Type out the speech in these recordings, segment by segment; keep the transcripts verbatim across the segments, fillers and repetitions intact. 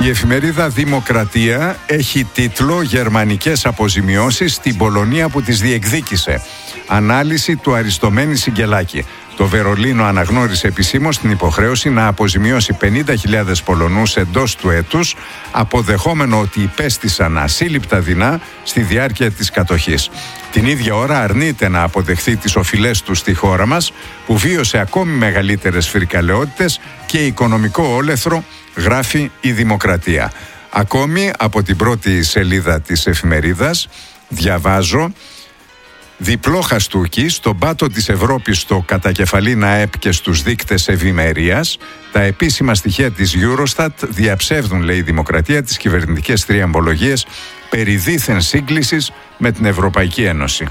Η εφημερίδα Δημοκρατία έχει τίτλο «Γερμανικές αποζημιώσεις στην Πολωνία που τις διεκδίκησε». Ανάλυση του Αριστομένη Σιγκελάκη. Το Βερολίνο αναγνώρισε επισήμως την υποχρέωση να αποζημιώσει πενήντα χιλιάδες Πολωνούς εντός του έτους, αποδεχόμενο ότι υπέστησαν ασύλληπτα δεινά στη διάρκεια της κατοχής. Την ίδια ώρα αρνείται να αποδεχθεί τις οφειλές του στη χώρα μας, που βίωσε ακόμη μεγαλύτερες φρικαλαιότητες και οικονομικό όλεθρο, γράφει η Δημοκρατία. Ακόμη από την πρώτη σελίδα της εφημερίδας διαβάζω: διπλό χαστούκι στον πάτο της Ευρώπης στο κατακεφαλήν ΑΕΠ και στους δείκτες ευημερίας. Τα επίσημα στοιχεία της Eurostat διαψεύδουν, λέει η Δημοκρατία, τις κυβερνητικές τριαμβολογίες περί δίθεν σύγκλησης με την Ευρωπαϊκή Ένωση.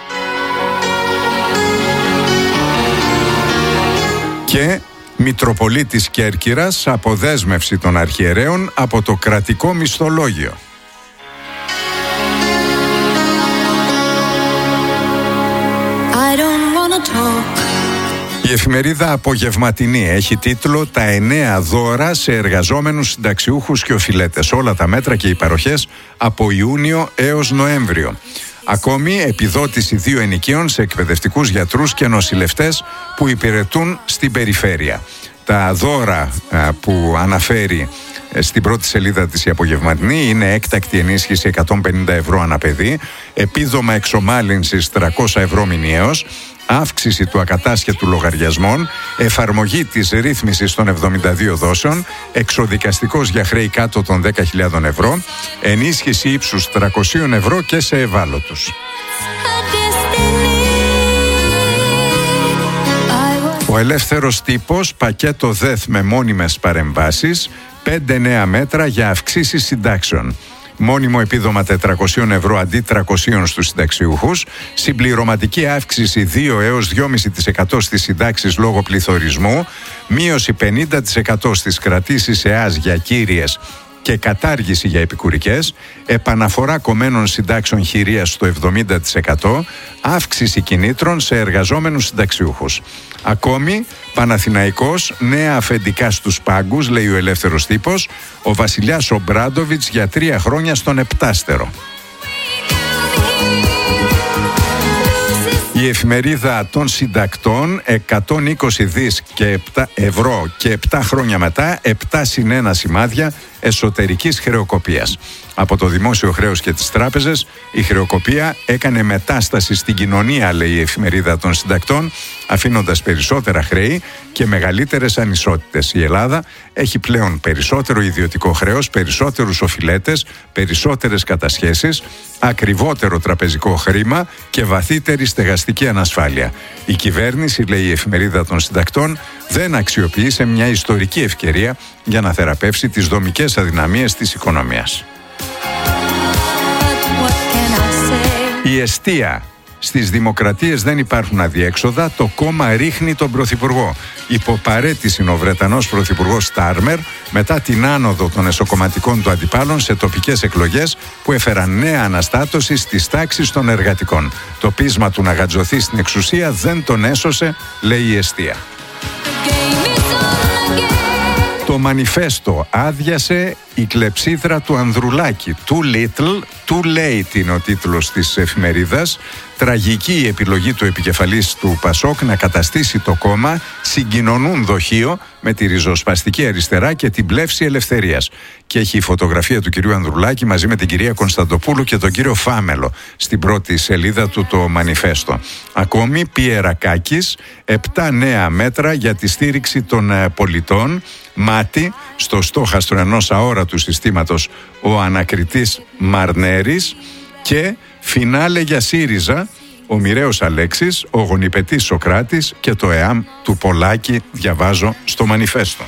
Και Μητροπολίτης Κέρκυρας, αποδέσμευση των αρχιερέων από το κρατικό μισθολόγιο. Η εφημερίδα Απογευματινή έχει τίτλο «Τα εννέα δώρα σε εργαζόμενους συνταξιούχους και οφειλέτες». Όλα τα μέτρα και οι παροχές από Ιούνιο έως Νοέμβριο. Ακόμη επιδότηση δύο ενοικίων σε εκπαιδευτικούς γιατρούς και νοσηλευτές που υπηρετούν στην περιφέρεια. Τα δώρα α, που αναφέρει στην πρώτη σελίδα της η Απογευματινή είναι έκτακτη ενίσχυση εκατόν πενήντα ευρώ ανά παιδί, επίδομα εξομάλυνσης τριακόσια ευρώ μηνιαίως, αύξηση του ακατάσχετου λογαριασμών, εφαρμογή της ρύθμισης των εβδομήντα δύο δόσεων, εξοδικαστικός για χρέη κάτω των δέκα χιλιάδες ευρώ, ενίσχυση ύψους τριακόσια ευρώ και σε ευάλωτους. Ο Ελεύθερος Τύπος, πακέτο ΔΕΘ με μόνιμες παρεμβάσεις, πέντε νέα μέτρα για αυξήσεις συντάξεων. Μόνιμο επίδομα τετρακόσια ευρώ αντί τριακόσια στους συνταξιούχους, συμπληρωματική αύξηση δύο έως δύο κόμμα πέντε τοις εκατό στις συντάξεις λόγω πληθωρισμού, μείωση πενήντα τοις εκατό στις κρατήσεις ΕΑΣ για κύριες και κατάργηση για επικουρικές, επαναφορά κομμένων συντάξεων χειρίας στο εβδομήντα τοις εκατό, αύξηση κινήτρων σε εργαζόμενους συνταξιούχους. Ακόμη, Παναθηναϊκός, νέα αφεντικά στους πάγκους, λέει ο Ελεύθερος Τύπος, ο βασιλιάς Ομπράντοβιτς για τρία χρόνια στον επτάστερο. Η εφημερίδα των συντακτών, εκατόν είκοσι δισεκατομμύρια και επτά ευρώ και επτά χρόνια μετά, επτά συν ένα σημάδια εσωτερικής χρεοκοπίας. Από το δημόσιο χρέος και τις τράπεζες, η χρεοκοπία έκανε μετάσταση στην κοινωνία, λέει η εφημερίδα των συντακτών, αφήνοντας περισσότερα χρέη και μεγαλύτερες ανισότητες. Η Ελλάδα έχει πλέον περισσότερο ιδιωτικό χρέος, περισσότερους οφειλέτες, περισσότερες κατασχέσεις, ακριβότερο τραπεζικό χρήμα και βαθύτερη στεγαστική ανασφάλεια. Η κυβέρνηση, λέει η εφημερίδα των συντακτών, δεν αξιοποίησε μια ιστορική ευκαιρία για να θεραπεύσει τις δομικές αδυναμίες της οικονομίας. Η εστία. Στις δημοκρατίες δεν υπάρχουν αδιέξοδα, το κόμμα ρίχνει τον πρωθυπουργό. Υποπαρέτηση ο Βρετανός πρωθυπουργός Στάρμερ μετά την άνοδο των εσωκομματικών του αντιπάλων σε τοπικές εκλογές που έφεραν νέα αναστάτωση στις τάξεις των εργατικών. Το πείσμα του να γατζωθεί στην εξουσία δεν τον έσωσε, λέει η εστία. Το μανιφέστο άδειασε η κλεψίδρα του Ανδρουλάκη. Too little, too late είναι ο τίτλος της εφημερίδας. Τραγική η επιλογή του επικεφαλής του Πασόκ να καταστήσει το κόμμα συγκοινωνούν δοχείο με τη ριζοσπαστική αριστερά και την πλεύση ελευθερίας. Και έχει η φωτογραφία του κυρίου Ανδρουλάκη μαζί με την κυρία Κωνσταντοπούλου και τον κύριο Φάμελο στην πρώτη σελίδα του το μανιφέστο. Ακόμη, Πιερακάκης, επτά νέα μέτρα για τη στήριξη των πολιτών. Μάτι, στο στόχαστρο ενός αόρατου συστήματος ο ανακριτής Μαρνέρης. Και φινάλε για ΣΥΡΙΖΑ, ο Μοιραίος Αλέξης, ο γονιπετής Σοκράτης και το ΕΑΜ του Πολάκη, διαβάζω στο μανιφέστο.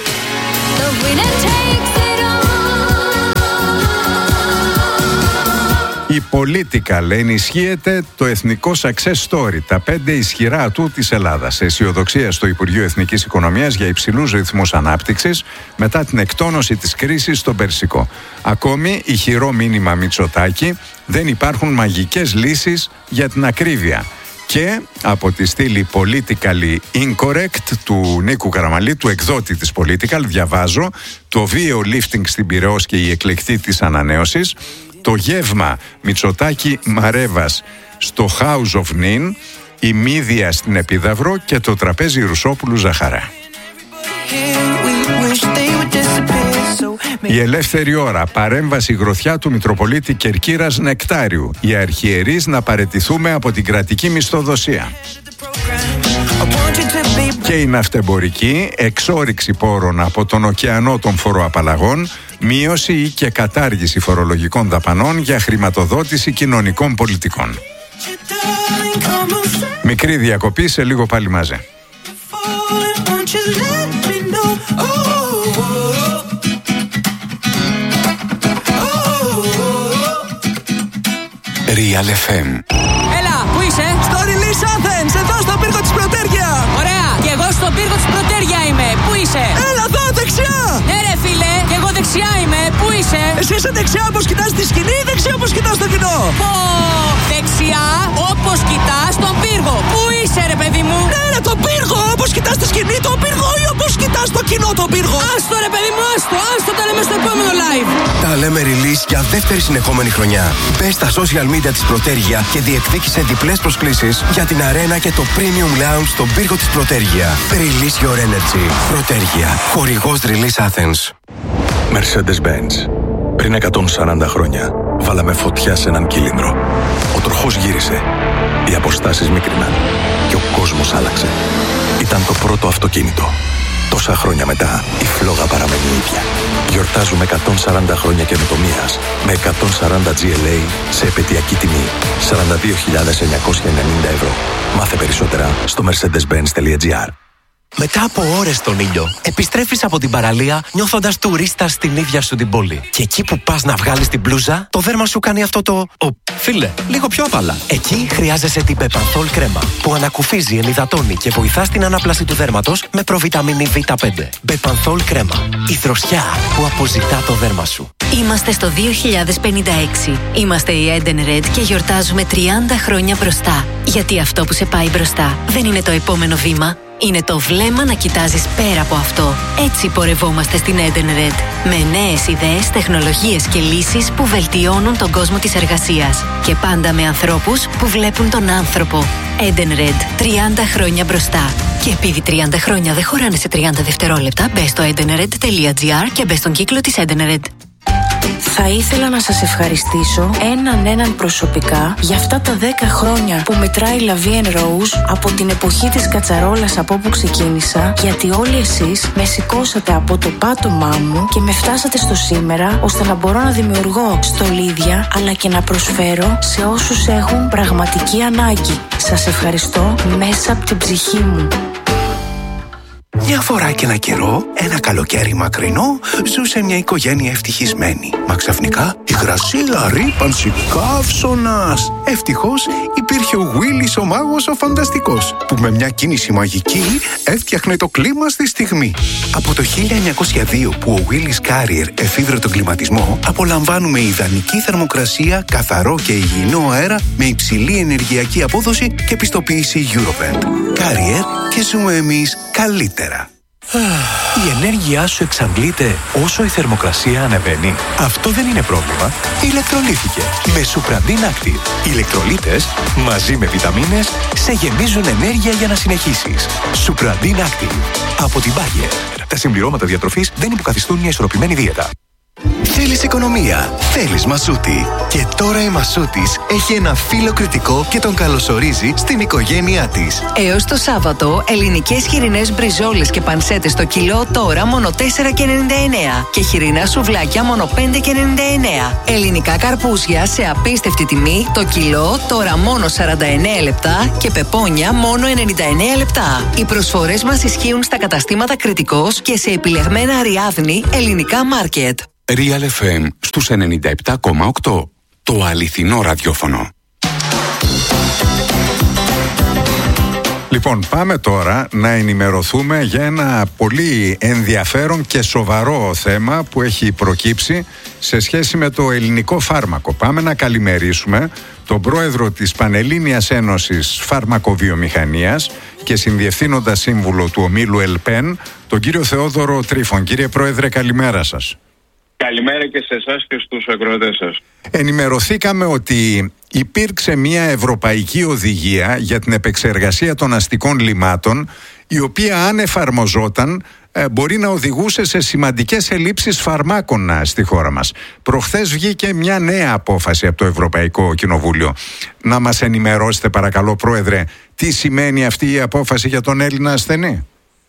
Η Πολίτικα, λέει, ενισχύεται το εθνικό success story, τα πέντε ισχυρά ατού της Ελλάδας. Αισιοδοξία στο Υπουργείο Εθνικής Οικονομίας για υψηλούς ρυθμούς ανάπτυξης μετά την εκτόνωση της κρίσης στον Περσικό. Ακόμη, ηχηρό μήνυμα Μητσοτάκη, δεν υπάρχουν μαγικές λύσεις για την ακρίβεια. Και από τη στήλη Politically Incorrect του Νίκου Καραμαλή, του εκδότη της Political, διαβάζω: το βίαιο lifting στην Πειραιώς και η εκλεκτή της ανανέωσης, το γεύμα Μητσοτάκη Μαρέβας στο House of Nin, η μύδια στην Επίδαυρο και το τραπέζι Ρουσόπουλου Ζαχαρά. Η ελεύθερη ώρα. Παρέμβαση γροθιά του Μητροπολίτη Κερκύρας Νεκτάριου. Οι αρχιερείς να παραιτηθούμε από την κρατική μισθοδοσία. Και η ναυτεμπορική. Εξόριξη πόρων από τον ωκεανό των φοροαπαλλαγών. Μείωση ή και κατάργηση φορολογικών δαπανών για χρηματοδότηση κοινωνικών πολιτικών. Μικρή διακοπή, σε λίγο πάλι μαζί. Real εφ εμ. Έλα, πού είσαι? Στο Release Athens, εδώ στο πύργο της Πρωτέρια. Ωραία, και εγώ στο πύργο της Πρωτέρια είμαι. Πού είσαι? Έλα εδώ, δεξιά. Ναι ρε φίλε, και εγώ δεξιά είμαι. Πού είσαι? Εσύ είσαι δεξιά όπως κοιτάς τη σκηνή ή δεξιά όπως κοιτάς το κοινό? Πω, δεξιά όπως κοιτάς τον πύργο. Πού είσαι ρε παιδί μου? Ναι ρε, τον πύργο, όπως κοιτάς τη σκηνή τον πύργο ή όπως κοιτάς το κοινό τον πύργο? Άστο ρε παιδί μου, άστο, άστο, τα λέμε στο επόμενο live. Τα λέμε release για δεύτερη συνεχόμενη χρονιά. Μπες στα social media της Πρωτέρια και διεκδίκησε διπλές προσκλήσεις για την αρένα και το premium lounge στον πύργο της Πρωτέρια. Release your energy. Πρωτέρια. Χορηγός Release Athens. Mercedes-Benz. Πριν εκατόν σαράντα χρόνια βάλαμε φωτιά σε έναν κύλινδρο. Ο τροχός γύρισε. Οι αποστάσεις μίκριναν. Και ο κόσμος άλλαξε. Ήταν το πρώτο αυτοκίνητο. Τόσα χρόνια μετά, η φλόγα παραμένει ίδια. Γιορτάζουμε εκατόν σαράντα χρόνια καινοτομίας με εκατόν σαράντα τζι ελ έι σε επαιτειακή τιμή σαράντα δύο χιλιάδες εννιακόσια ενενήντα ευρώ. Μάθε περισσότερα στο mercedes benz τελεία gr. Μετά από ώρες στον ήλιο, επιστρέφεις από την παραλία νιώθοντας τουρίστας στην ίδια σου την πόλη. Και εκεί που πας να βγάλεις την μπλούζα, το δέρμα σου κάνει αυτό το «Ο, φίλε, λίγο πιο απαλά». Εκεί χρειάζεσαι την Μπεπανθόλ κρέμα, που ανακουφίζει, ενυδατώνει και βοηθά στην ανάπλαση του δέρματος με προβιταμίνη βι πέντε. Μπεπανθόλ κρέμα, η δροσιά που αποζητά το δέρμα σου. Είμαστε στο δύο χιλιάδες πενήντα έξι. Είμαστε η Eden Red και γιορτάζουμε τριάντα χρόνια μπροστά. Γιατί αυτό που σε πάει μπροστά δεν είναι το επόμενο βήμα. Είναι το βλέμμα να κοιτάζεις πέρα από αυτό. Έτσι πορευόμαστε στην Eden Red. Με νέες ιδέες, τεχνολογίες και λύσεις που βελτιώνουν τον κόσμο της εργασίας. Και πάντα με ανθρώπους που βλέπουν τον άνθρωπο. Eden Red. τριάντα χρόνια μπροστά. Και επειδή τριάντα χρόνια δεν χωράνε σε τριάντα δευτερόλεπτα, μπες στο edenred τελεία gr και μπες στον κύκλο της Eden Red. Θα ήθελα να σας ευχαριστήσω έναν έναν προσωπικά για αυτά τα δέκα χρόνια που μετράει La Vie en Rose από την εποχή της κατσαρόλας από όπου ξεκίνησα, γιατί όλοι εσείς με σηκώσατε από το πάτωμά μου και με φτάσατε στο σήμερα, ώστε να μπορώ να δημιουργώ στολίδια αλλά και να προσφέρω σε όσους έχουν πραγματική ανάγκη. Σας ευχαριστώ μέσα από την ψυχή μου. Μια φορά και ένα καιρό, ένα καλοκαίρι μακρινό, ζούσε μια οικογένεια ευτυχισμένη. Μα ξαφνικά η γρασίλα ρύπανση καύσωνας. Ευτυχώς υπήρχε ο Γουίλις ο μάγος ο φανταστικός, που με μια κίνηση μαγική έφτιαχνε το κλίμα στη στιγμή. Από το χίλια εννιακόσια δύο που ο Γουίλις Κάριερ εφήβρε τον κλιματισμό, απολαμβάνουμε ιδανική θερμοκρασία, καθαρό και υγιεινό αέρα με υψηλή ενεργειακή απόδοση και πιστοποίηση Eurovent. Κάριερ και ζούμε εμείς καλύτερα. Η ενέργειά σου εξαντλείται όσο η θερμοκρασία ανεβαίνει. Αυτό δεν είναι πρόβλημα. Ηλεκτρολύθηκε με Supradin Active. Οι ηλεκτρολίτες μαζί με βιταμίνες σε γεμίζουν ενέργεια για να συνεχίσεις. Supradin Active από την Bayer. Τα συμπληρώματα διατροφής δεν υποκαθιστούν μια ισορροπημένη δίαιτα. Θέλεις οικονομία, θέλεις Μασούτη. Και τώρα η Μασούτης έχει ένα φίλο κριτικό και τον καλωσορίζει στην οικογένειά της. Έως το Σάββατο, ελληνικές χοιρινές μπριζόλες και πανσέτες στο κιλό τώρα μόνο τέσσερα και ενενήντα εννέα και χοιρινά σουβλάκια μόνο πέντε και ενενήντα εννέα. Ελληνικά καρπούζια σε απίστευτη τιμή το κιλό τώρα μόνο σαράντα εννέα λεπτά και πεπόνια μόνο ενενήντα εννέα λεπτά. Οι προσφορές μας ισχύουν στα καταστήματα Κριτικός και σε επιλεγμένα Αριάδνη ελληνικά μάρκετ. Real εφ εμ στους ενενήντα επτά κόμμα οκτώ. Το αληθινό ραδιόφωνο. Λοιπόν, πάμε τώρα να ενημερωθούμε για ένα πολύ ενδιαφέρον και σοβαρό θέμα που έχει προκύψει σε σχέση με το ελληνικό φάρμακο. Πάμε να καλημερίσουμε τον πρόεδρο της Πανελλήνιας Ένωσης Φαρμακοβιομηχανίας και συνδιευθύνοντα σύμβουλο του ομίλου ΕΛΠΕΝ, τον κύριο Θεόδωρο Τρίφων. Κύριε Πρόεδρε, καλημέρα σας. Καλημέρα και σε εσάς και στους ακροατές σας. Ενημερωθήκαμε ότι υπήρξε μια ευρωπαϊκή οδηγία για την επεξεργασία των αστικών λιμάτων, η οποία αν εφαρμοζόταν μπορεί να οδηγούσε σε σημαντικές ελλείψεις φαρμάκων στη χώρα μας. Προχθές βγήκε μια νέα απόφαση από το Ευρωπαϊκό Κοινοβούλιο. Να μας ενημερώσετε παρακαλώ, Πρόεδρε, τι σημαίνει αυτή η απόφαση για τον Έλληνα ασθενή?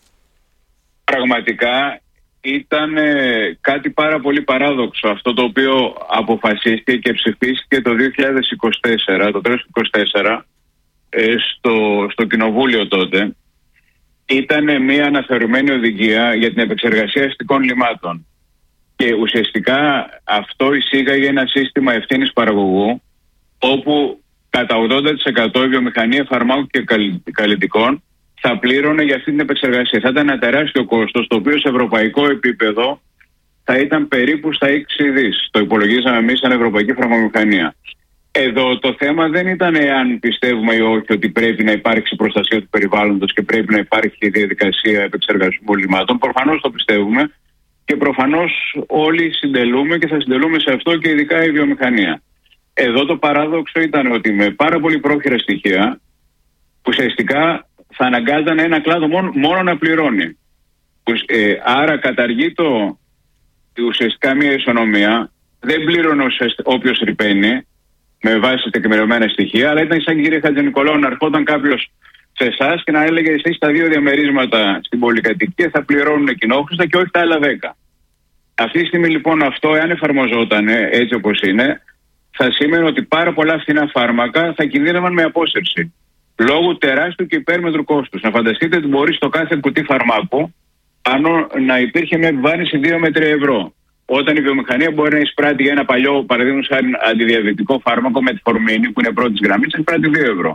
Πραγματικά ήταν ε, κάτι πάρα πολύ παράδοξο αυτό το οποίο αποφασίστηκε και ψηφίστηκε το δύο χιλιάδες είκοσι τέσσερα, το τέλος του είκοσι τέσσερα, ε, στο, στο Κοινοβούλιο τότε. Ήταν μια αναθεωρημένη οδηγία για την επεξεργασία αστικών λιμάτων και ουσιαστικά αυτό εισήγαγε ένα σύστημα ευθύνης παραγωγού, όπου κατά ογδόντα τοις εκατό η βιομηχανία φαρμάκων και καλλιτικών θα πλήρωνε για αυτή την επεξεργασία. Θα ήταν ένα τεράστιο κόστος, το οποίο σε ευρωπαϊκό επίπεδο θα ήταν περίπου στα έξι δις. Το υπολογίζαμε εμείς σαν Ευρωπαϊκή Φαρμακοβιομηχανία. Εδώ το θέμα δεν ήταν εάν πιστεύουμε ή όχι ότι πρέπει να υπάρξει προστασία του περιβάλλοντος και πρέπει να υπάρχει διαδικασία επεξεργασμού λιμάτων. Προφανώς το πιστεύουμε και προφανώς όλοι συντελούμε και θα συντελούμε σε αυτό, και ειδικά η βιομηχανία. Εδώ το παράδοξο ήταν ότι με πάρα πολύ πρόχειρα στοιχεία, ουσιαστικά θα αναγκάζαν ένα κλάδο μόνο, μόνο να πληρώνει. Ε, άρα καταργεί το ουσιαστικά μια ισονομία. Δεν πλήρωνε όποιος ρηπαίνει με βάση τεκμηριωμένα στοιχεία, αλλά ήταν σαν κύριε Χατζηνικολάου να ερχόταν κάποιος σε εσάς και να έλεγε εσείς τα δύο διαμερίσματα στην πολυκατοικία θα πληρώνουν κοινόχρηστα και όχι τα άλλα δέκα. Αυτή τη στιγμή λοιπόν αυτό, εάν εφαρμοζόταν έτσι όπως είναι, θα σήμαινε ότι πάρα πολλά φθηνά φάρμακα θα κινδύνευαν με απόσυρση, λόγω τεράστιου και υπέρμετρου κόστους. Να φανταστείτε ότι μπορεί στο κάθε κουτί φαρμάκου πάνω να υπήρχε μια επιβάρυνση δύο με τρία ευρώ. Όταν η βιομηχανία μπορεί να εισπράττει για ένα παλιό, παραδείγματος χάρη, αντιδιαβητικό φάρμακο με τη φορμίνη, που είναι πρώτης γραμμής, εισπράττει δύο ευρώ.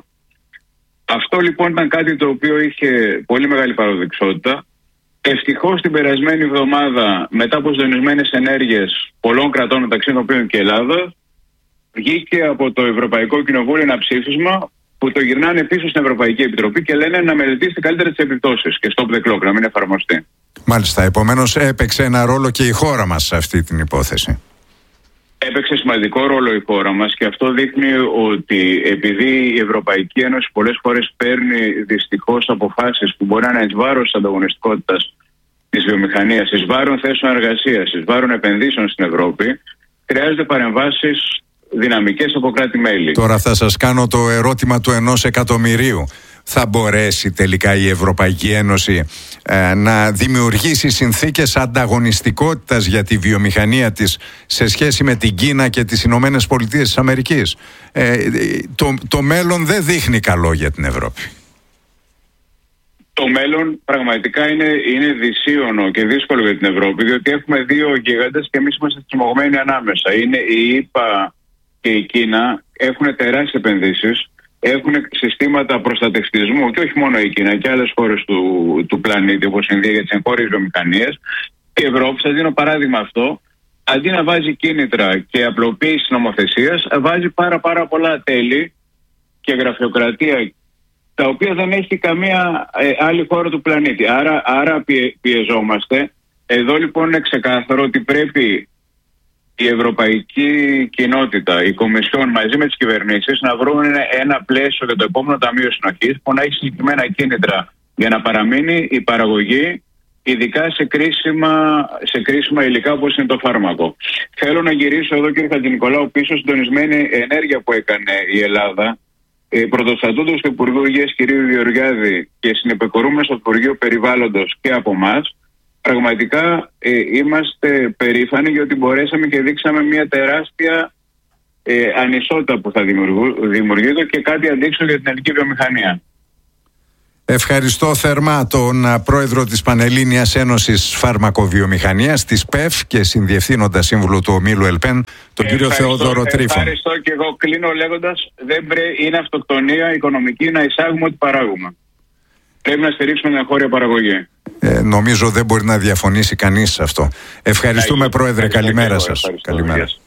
Αυτό λοιπόν ήταν κάτι το οποίο είχε πολύ μεγάλη παραδοξότητα. Ευτυχώς την περασμένη εβδομάδα, μετά από συντονισμένες ενέργειες πολλών κρατών, μεταξύ των οποίων και Ελλάδα, βγήκε από το Ευρωπαϊκό Κοινοβούλιο ένα ψήφισμα που το γυρνάνε πίσω στην Ευρωπαϊκή Επιτροπή και λένε να μελετήσετε καλύτερα τις επιπτώσεις και stop the clock, να μην εφαρμοστεί. Μάλιστα, επομένως έπαιξε ένα ρόλο και η χώρα μας σε αυτή την υπόθεση. Έπαιξε σημαντικό ρόλο η χώρα μας και αυτό δείχνει ότι επειδή η Ευρωπαϊκή Ένωση πολλές φορές παίρνει δυστυχώς αποφάσεις που μπορεί να είναι εις βάρος της ανταγωνιστικότητας της βιομηχανίας, εις βάρος θέσεων εργασίας, εις βάρος επενδύσεων στην Ευρώπη, χρειάζονται παρεμβάσεις δυναμικές από κράτη-μέλη. Τώρα θα σας κάνω το ερώτημα του ενός εκατομμυρίου. Θα μπορέσει τελικά η Ευρωπαϊκή Ένωση ε, να δημιουργήσει συνθήκες ανταγωνιστικότητας για τη βιομηχανία της σε σχέση με την Κίνα και τις Ηνωμένες Πολιτείες της Αμερικής? Ε, το, το μέλλον δεν δείχνει καλό για την Ευρώπη. Το μέλλον πραγματικά είναι, είναι δυσίωνο και δύσκολο για την Ευρώπη, διότι έχουμε δύο γίγαντες και εμείς είμαστε στριμωγμένοι ανάμεσα. Είναι η ΗΠΑ και η Κίνα, έχουν τεράστιες επενδύσεις, έχουν συστήματα προστατευτισμού, και όχι μόνο η Κίνα και άλλες χώρες του, του πλανήτη, όπως η Ινδία, για τις εγχώριες βιομηχανίες. Η Ευρώπη, σας δίνω παράδειγμα αυτό, αντί να βάζει κίνητρα και απλοποίηση νομοθεσίας, βάζει πάρα πάρα πολλά τέλη και γραφειοκρατία, τα οποία δεν έχει καμία ε, άλλη χώρα του πλανήτη. Άρα, άρα πιε, πιεζόμαστε. Εδώ λοιπόν είναι ξεκάθαρο ότι πρέπει η ευρωπαϊκή κοινότητα, η Κομισιόν μαζί με τις κυβερνήσεις να βρουν ένα πλαίσιο για το επόμενο Ταμείο Συνοχής που να έχει συγκεκριμένα κίνητρα για να παραμείνει η παραγωγή, ειδικά σε κρίσιμα, σε κρίσιμα υλικά όπως είναι το φάρμακο. Θέλω να γυρίσω εδώ, κύριε Χατζηνικολάου, πίσω συντονισμένη ενέργεια που έκανε η Ελλάδα, πρωτοστατούντος του Υπουργού Υγείας κ. Γεωργιάδη και συνεπεκορούμενος στο Υπουργείο Περιβάλλοντος και από εμάς. Πραγματικά ε, είμαστε περήφανοι γιατί μπορέσαμε και δείξαμε μια τεράστια ε, ανισότητα που θα δημιουργείται και κάτι αντίξω για την ελληνική βιομηχανία. Ευχαριστώ θερμά τον πρόεδρο της Πανελλήνιας Ένωσης Φαρμακοβιομηχανίας, της ΠΕΦ και συνδιευθύνοντα σύμβουλο του ομίλου ΕΛΠΕΝ, τον κύριο Θεόδωρο Τρίφων. Ευχαριστώ, και εγώ κλείνω λέγοντας, δεν πρέ, είναι αυτοκτονία οικονομική να εισάγουμε ό,τι παράγουμε. πρέπει να στηρίξουμε την εγχώρια παραγωγή. Ε, νομίζω δεν μπορεί να διαφωνήσει κανείς σε αυτό. Ευχαριστούμε, Πρόεδρε. Καλημέρα σας. Καλημέρα.